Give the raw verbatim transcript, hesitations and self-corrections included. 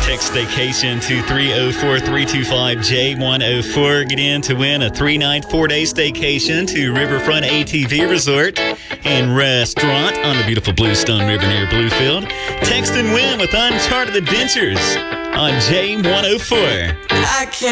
Text staycation to three oh four, three two five, J one oh four. Get in to win a three-night, four-day staycation to Riverfront A T V Resort and Restaurant on the beautiful Bluestone River near Bluefield. Text and win with Uncharted Adventures on J one oh four. I can't